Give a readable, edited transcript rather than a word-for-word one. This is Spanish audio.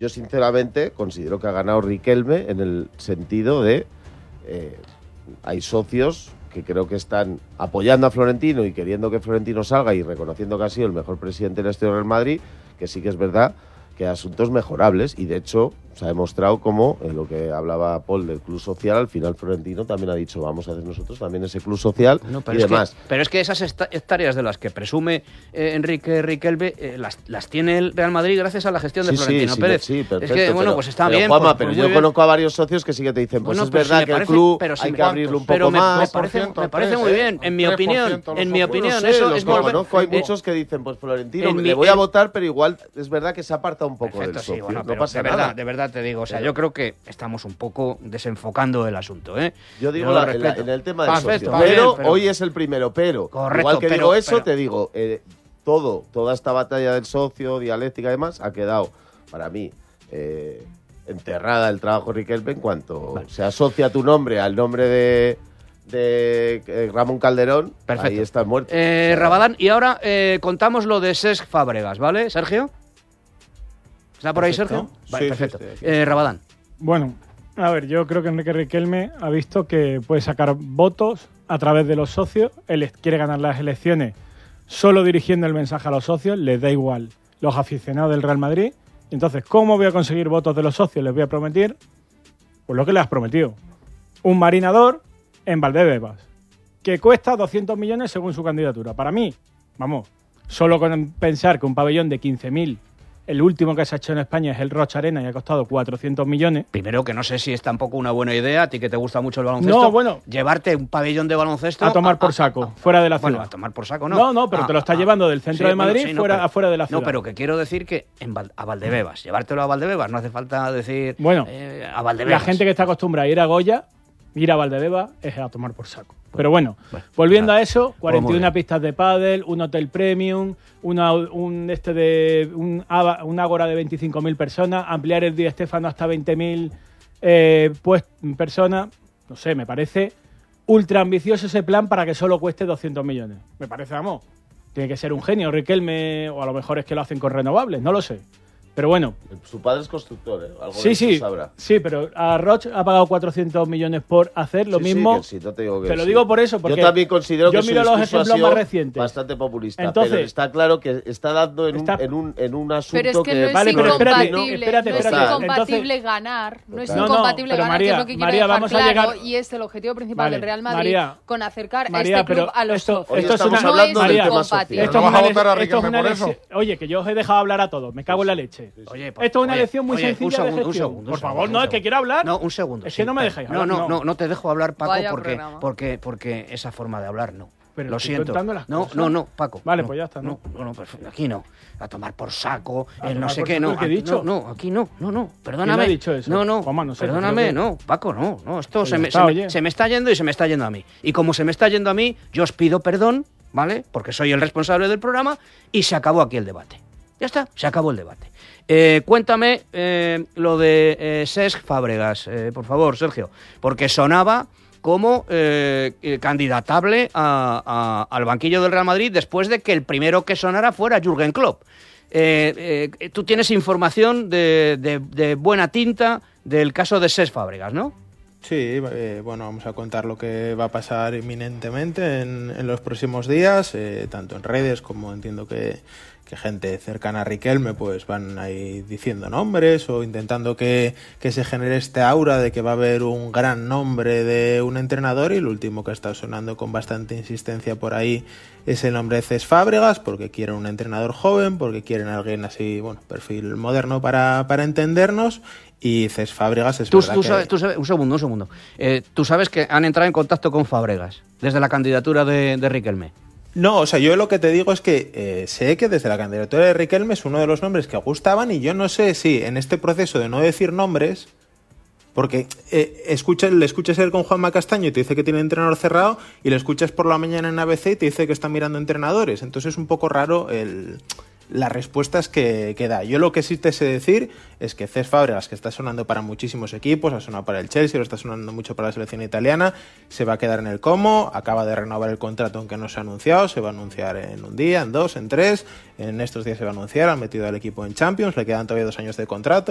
Yo sinceramente considero que ha ganado Riquelme en el sentido de hay socios que creo que están apoyando a Florentino y queriendo que Florentino salga y reconociendo que ha sido el mejor presidente de la historia del Real Madrid, que sí que es verdad que hay asuntos mejorables, y de hecho se ha demostrado como en lo que hablaba Paul del club social, al final Florentino también ha dicho vamos a hacer nosotros también ese club social y demás. Pero es que esas hectáreas de las que presume Enrique Riquelme las tiene el Real Madrid gracias a la gestión de Florentino Pérez. Sí, perfecto, es que, bueno, pues está bien. Juanma, pero yo conozco a varios socios que sí que te dicen, pues es verdad que el club hay que abrirlo un poco más. Me parece muy bien, en mi opinión. Eso es volver. Conozco, hay muchos que dicen, pues Florentino, le voy a votar, pero igual es verdad que se aparta un poco del socio. Bueno, no pasa nada. De verdad te digo, o sea, yo creo que estamos un poco desenfocando el asunto, ¿eh? Yo digo en el tema del socio, pero hoy es el primero, pero correcto, igual que digo eso, te digo, toda esta batalla del socio, dialéctica y demás, ha quedado, para mí, enterrada el trabajo de Riquelme en cuanto se asocia tu nombre al nombre de Ramón Calderón. Perfecto. Ahí estás muerto. Rabadán, y ahora contamos lo de Cesc Fàbregas, ¿vale, Sergio? ¿Está por ahí, Sergio? Vale, perfecto. Rabadán. Bueno, a ver, yo creo que Enrique Riquelme ha visto que puede sacar votos a través de los socios. Él quiere ganar las elecciones solo dirigiendo el mensaje a los socios. Les da igual los aficionados del Real Madrid. Entonces, ¿cómo voy a conseguir votos de los socios? Les voy a prometer, pues lo que les has prometido. Un marinador en Valdebebas, que cuesta 200 millones según su candidatura. Para mí, vamos, solo con pensar que un pabellón de 15.000, el último que se ha hecho en España es el Rocha Arena y ha costado 400 millones. Primero, que no sé si es tampoco una buena idea, a ti que te gusta mucho el baloncesto. No, bueno. Llevarte un pabellón de baloncesto... A tomar por saco, fuera de la ciudad. Bueno, a tomar por saco no. No, pero te lo estás llevando del centro de Madrid afuera de la ciudad. No, pero que quiero decir que a Valdebebas, llevártelo a Valdebebas, no hace falta decir... Bueno, a Valdebebas. La gente que está acostumbrada a ir a Goya, ir a Valdebebas es a tomar por saco. Pero bueno, volviendo a eso, 41 pistas de pádel, un hotel premium, un ágora de 25.000 personas, ampliar el Di Stéfano hasta 20.000 personas. No sé, me parece ultra ambicioso ese plan para que solo cueste 200 millones. Me parece, vamos, tiene que ser un genio Riquelme, o a lo mejor es que lo hacen con renovables, no lo sé. Pero bueno. Su padre es constructor, algo sí, de eso sabrá. Sí, pero a Roche ha pagado 400 millones por hacer lo mismo. Sí, no te digo que te lo digo por eso, porque yo también considero que miro los ejemplos más recientes. Bastante populista. Entonces, pero está claro que está dando en un asunto pero es que no es vale, incompatible, espérate. No es incompatible ganar. No es incompatible ganar, María, que es lo que quiere María, dejar claro, llegar... y es el objetivo principal del Real Madrid, María, con acercar María, este club a los socios. Esto estamos hablando del tema social. ¿No vas a votar a Riquelme por eso? Oye, que yo os he dejado hablar a todos, me cago en la leche. Esto es una lección muy sencilla. Un segundo. Por favor, no, es que quiero hablar. No, un segundo. Es que no me dejáis hablar. No te dejo hablar, Paco, porque esa forma de hablar no. Pero lo siento. No, Paco. Vale, pues ya está. No, aquí no. A tomar por saco, no sé qué, no. ¿Qué he dicho? No, aquí no. Perdóname. ¿Quién ha dicho eso? No. Perdóname, no, Paco, no. Esto se me está yendo y se me está yendo a mí. Y como se me está yendo a mí, yo os pido perdón, ¿vale? Porque soy el responsable del programa y se acabó aquí el debate. Ya está, se acabó el debate. Cuéntame lo de Cesc Fàbregas, por favor, Sergio, porque sonaba como candidatable al banquillo del Real Madrid después de que el primero que sonara fuera Jürgen Klopp. Tú tienes información de buena tinta del caso de Cesc Fàbregas, ¿no? Sí, bueno, vamos a contar lo que va a pasar inminentemente en los próximos días, tanto en redes como entiendo que gente cercana a Riquelme pues van ahí diciendo nombres o intentando que se genere este aura de que va a haber un gran nombre de un entrenador, y lo último que está sonando con bastante insistencia por ahí es el nombre de Cesc Fàbregas, porque quieren un entrenador joven, porque quieren alguien así, bueno, perfil moderno para entendernos. Y Cesc Fàbregas es verdad que... Un segundo. Tú sabes que han entrado en contacto con Fàbregas desde la candidatura de Riquelme. No, o sea, yo lo que te digo es que sé que desde la candidatura de Riquelme es uno de los nombres que gustaban, y yo no sé si en este proceso de no decir nombres, porque le escuchas ir con Juanma Castaño y te dice que tiene entrenador cerrado, y le escuchas por la mañana en ABC y te dice que está mirando entrenadores. Entonces es un poco raro las respuestas que da. Yo lo que sí te sé decir es que Cesc Fàbregas, que está sonando para muchísimos equipos, ha sonado para el Chelsea, lo está sonando mucho para la selección italiana, se va a quedar en el Como, acaba de renovar el contrato aunque no se ha anunciado, se va a anunciar en un día, en dos, en tres, en estos días se va a anunciar, han metido al equipo en Champions, le quedan todavía 2 años de contrato.